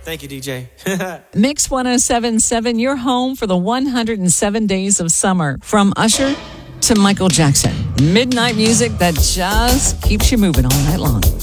Thank you, DJ. Mix 107.7, your home for the 107 days of summer. From Usher to Michael Jackson. Midnight music that just keeps you moving all night long.